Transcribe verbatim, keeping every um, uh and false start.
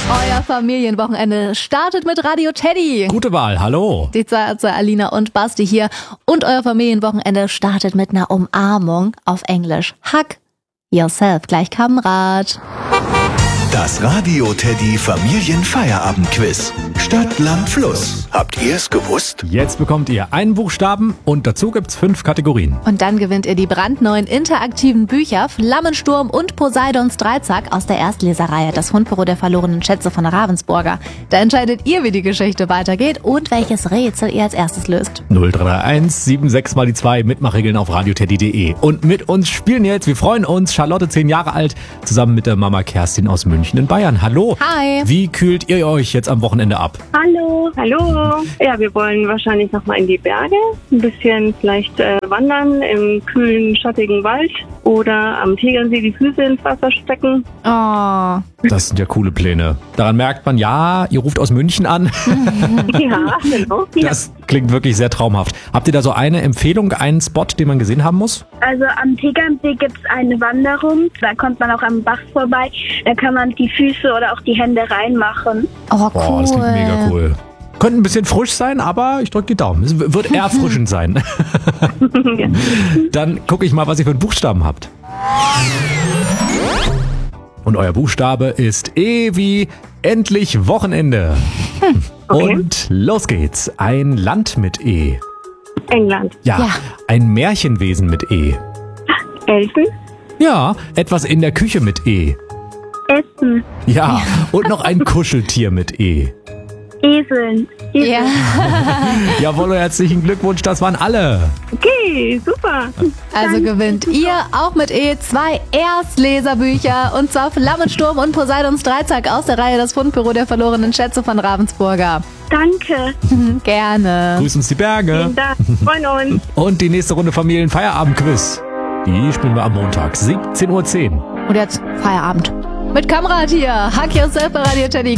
Euer Familienwochenende startet mit Radio Teddy. Gute Wahl, hallo. Die Zarte Alina und Basti hier. Und euer Familienwochenende startet mit einer Umarmung auf Englisch. Hug yourself, gleich Kamerad. Das Radio Teddy Familienfeierabendquiz. Stadt, Land, Fluss. Habt ihr es gewusst? Jetzt bekommt ihr einen Buchstaben und dazu gibt's fünf Kategorien. Und dann gewinnt ihr die brandneuen interaktiven Bücher Flammensturm und Poseidons Dreizack aus der Erstleserreihe Das Fundbüro der verlorenen Schätze von Ravensburger. Da entscheidet ihr, wie die Geschichte weitergeht und welches Rätsel ihr als erstes löst. null drei drei eins sieben sechs mal die zwei Mitmachregeln auf radioteddy punkt de. Und mit uns spielen jetzt, wir freuen uns, Charlotte, zehn Jahre alt, zusammen mit der Mama Kerstin aus München in Bayern. Hallo. Hi. Wie kühlt ihr euch jetzt am Wochenende ab? Hallo. Hallo. Ja, wir wollen wahrscheinlich nochmal in die Berge, ein bisschen vielleicht äh, wandern im kühlen, schattigen Wald oder am Tegernsee die Füße ins Wasser stecken. Oh. Das sind ja coole Pläne. Daran merkt man, ja, ihr ruft aus München an. Ja, genau. Das klingt wirklich sehr traumhaft. Habt ihr da so eine Empfehlung, einen Spot, den man gesehen haben muss? Also am Tegernsee gibt es eine Wanderung, da kommt man auch am Bach vorbei, da kann man die Füße oder auch die Hände reinmachen. Oh, cool. Boah, das klingt mega cool. Könnte ein bisschen frisch sein, aber ich drücke die Daumen. Es wird eher erfrischend sein. Dann gucke ich mal, was ihr für einen Buchstaben habt. Und euer Buchstabe ist E wie endlich Wochenende. Okay. Und los geht's. Ein Land mit E. England. Ja, Ja. ein Märchenwesen mit E. Elfen. Ja, etwas in der Küche mit E. Essen, Ja, und noch ein Kuscheltier mit E. Eseln. Esel. Ja. Jawohl, herzlichen Glückwunsch, das waren alle. Okay, super. Also gewinnt ihr auch mit E zwei Erstleserbücher und zwar Flammensturm und Poseidons Dreizack aus der Reihe Das Fundbüro der verlorenen Schätze von Ravensburger. Danke. Gerne. Grüß uns die Berge. Vielen Dank. Freuen uns. Und die nächste Runde Familienfeierabend-Quiz. Die spielen wir am Montag, siebzehn Uhr zehn. Und jetzt Feierabend. Mit Kamerad hier. Hug yourself bei Radio Teddy.